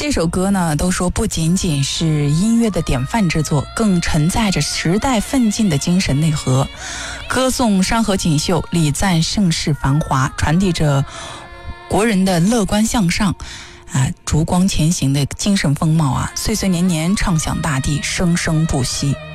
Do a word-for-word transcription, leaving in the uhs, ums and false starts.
这首歌呢，都说不仅仅是音乐的典范之作，更承载着时代奋进的精神内核，歌颂山河锦绣，礼赞盛世繁华，传递着国人的乐观向上啊，烛光前行的精神风貌啊，岁岁年年唱响大地，生生不息。